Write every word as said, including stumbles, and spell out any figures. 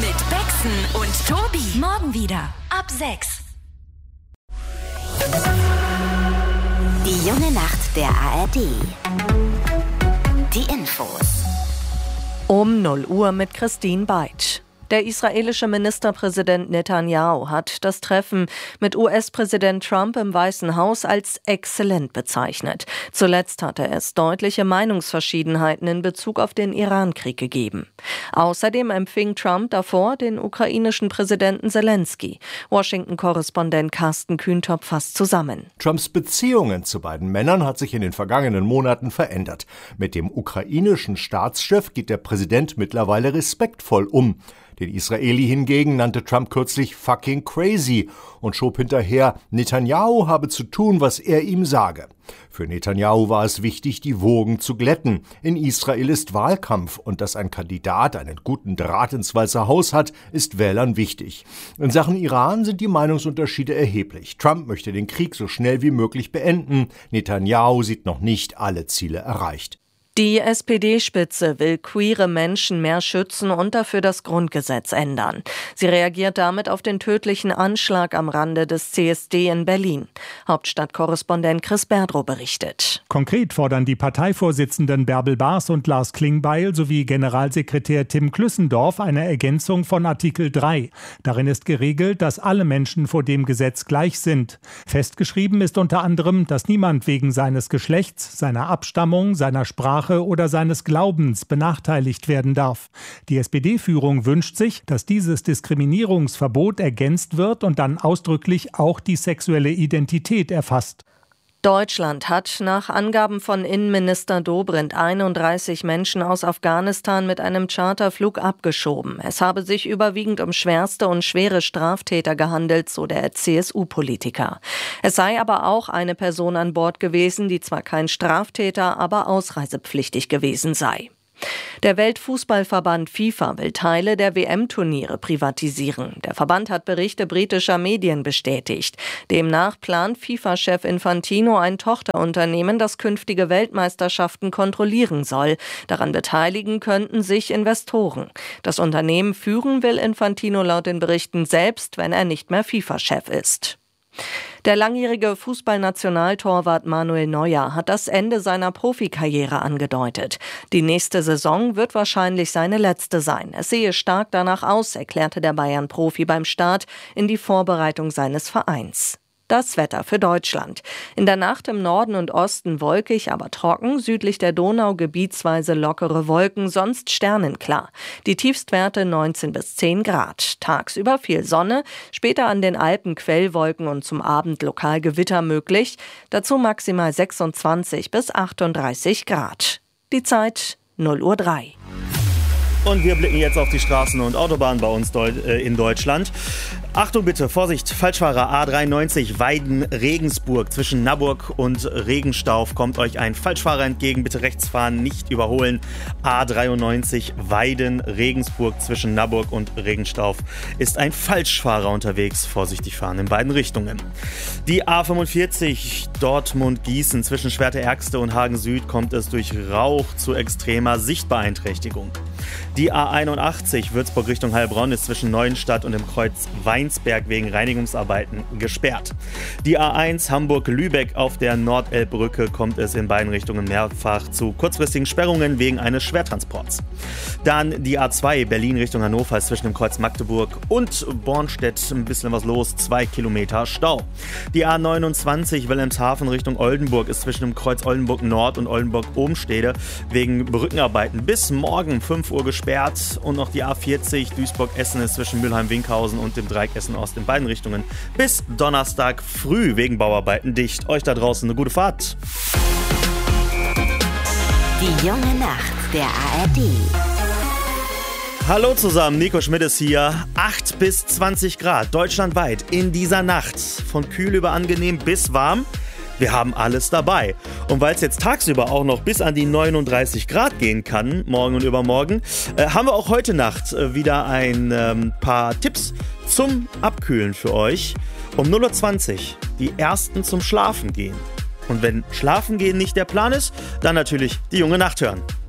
Mit Bexen und Tobi. Morgen wieder ab sechs. Die junge Nacht der A R D. Die Infos. Um null Uhr mit Christine Beitsch. Der israelische Ministerpräsident Netanyahu hat das Treffen mit U S-Präsident Trump im Weißen Haus als exzellent bezeichnet. Zuletzt hatte es deutliche Meinungsverschiedenheiten in Bezug auf den Iran-Krieg gegeben. Außerdem empfing Trump davor den ukrainischen Präsidenten Zelensky. Washington-Korrespondent Carsten Kühntop fasst zusammen. Trumps Beziehungen zu beiden Männern hat sich in den vergangenen Monaten verändert. Mit dem ukrainischen Staatschef geht der Präsident mittlerweile respektvoll um. Den Israeli hingegen nannte Trump kürzlich fucking crazy und schob hinterher, Netanyahu habe zu tun, was er ihm sage. Für Netanyahu war es wichtig, die Wogen zu glätten. In Israel ist Wahlkampf und dass ein Kandidat einen guten Draht ins Weiße Haus hat, ist Wählern wichtig. In Sachen Iran sind die Meinungsunterschiede erheblich. Trump möchte den Krieg so schnell wie möglich beenden. Netanyahu sieht noch nicht alle Ziele erreicht. Die S P D-Spitze will queere Menschen mehr schützen und dafür das Grundgesetz ändern. Sie reagiert damit auf den tödlichen Anschlag am Rande des C S D in Berlin. Hauptstadtkorrespondent Chris Berdrow berichtet. Konkret fordern die Parteivorsitzenden Bärbel Baas und Lars Klingbeil sowie Generalsekretär Tim Klüssendorf eine Ergänzung von Artikel drei. Darin ist geregelt, dass alle Menschen vor dem Gesetz gleich sind. Festgeschrieben ist unter anderem, dass niemand wegen seines Geschlechts, seiner Abstammung, seiner Sprache oder seines Glaubens benachteiligt werden darf. Die S P D-Führung wünscht sich, dass dieses Diskriminierungsverbot ergänzt wird und dann ausdrücklich auch die sexuelle Identität erfasst. Deutschland hat nach Angaben von Innenminister Dobrindt einunddreißig Menschen aus Afghanistan mit einem Charterflug abgeschoben. Es habe sich überwiegend um schwerste und schwere Straftäter gehandelt, so der C S U-Politiker. Es sei aber auch eine Person an Bord gewesen, die zwar kein Straftäter, aber ausreisepflichtig gewesen sei. Der Weltfußballverband FIFA will Teile der W M-Turniere privatisieren. Der Verband hat Berichte britischer Medien bestätigt. Demnach plant FIFA-Chef Infantino ein Tochterunternehmen, das künftige Weltmeisterschaften kontrollieren soll. Daran beteiligen könnten sich Investoren. Das Unternehmen führen will Infantino laut den Berichten selbst, wenn er nicht mehr FIFA-Chef ist. Der langjährige Fußballnationaltorwart Manuel Neuer hat das Ende seiner Profikarriere angedeutet. Die nächste Saison wird wahrscheinlich seine letzte sein. Es sehe stark danach aus, erklärte der Bayern-Profi beim Start in die Vorbereitung seines Vereins. Das Wetter für Deutschland. In der Nacht im Norden und Osten wolkig, aber trocken, südlich der Donau gebietsweise lockere Wolken, sonst sternenklar. Die Tiefstwerte neunzehn bis zehn Grad. Tagsüber viel Sonne, später an den Alpen Quellwolken und zum Abend lokal Gewitter möglich. Dazu maximal sechsundzwanzig bis achtunddreißig Grad. Die Zeit null Uhr drei. Und wir blicken jetzt auf die Straßen und Autobahnen bei uns in Deutschland. Achtung bitte, Vorsicht, Falschfahrer, A dreiundneunzig Weiden-Regensburg. Zwischen Naburg und Regenstauf kommt euch ein Falschfahrer entgegen. Bitte rechts fahren, nicht überholen. A dreiundneunzig Weiden-Regensburg zwischen Naburg und Regenstauf ist ein Falschfahrer unterwegs. Vorsichtig fahren in beiden Richtungen. Die A fünfundvierzig Dortmund-Gießen zwischen Schwerte-Ergste und Hagen-Süd kommt es durch Rauch zu extremer Sichtbeeinträchtigung. Die A einundachtzig Würzburg Richtung Heilbronn ist zwischen Neuenstadt und dem Kreuz Weinsberg wegen Reinigungsarbeiten gesperrt. Die A eins Hamburg-Lübeck auf der Nordelbbrücke kommt es in beiden Richtungen mehrfach zu kurzfristigen Sperrungen wegen eines Schwertransports. Dann die A zwei Berlin Richtung Hannover ist zwischen dem Kreuz Magdeburg und Bornstedt ein bisschen was los, zwei Kilometer Stau. Die A neunundzwanzig Wilhelmshaven Richtung Oldenburg ist zwischen dem Kreuz Oldenburg Nord und Oldenburg Obenstede wegen Brückenarbeiten bis morgen fünf Uhr gesperrt. Und noch die A vierzig Duisburg-Essen ist zwischen Mülheim-Winkhausen und dem Dreieck Essen-Ost in beiden Richtungen bis Donnerstag früh wegen Bauarbeiten dicht. Euch da draußen eine gute Fahrt. Die junge Nacht der A R D. Hallo zusammen, Nico Schmidt ist hier. acht bis zwanzig Grad deutschlandweit in dieser Nacht. Von kühl über angenehm bis warm. Wir haben alles dabei. Und weil es jetzt tagsüber auch noch bis an die neununddreißig Grad gehen kann, morgen und übermorgen, äh, haben wir auch heute Nacht äh, wieder ein ähm, paar Tipps zum Abkühlen für euch. Um null Uhr zwanzig die ersten zum Schlafen gehen. Und wenn Schlafen gehen nicht der Plan ist, dann natürlich die junge Nacht hören.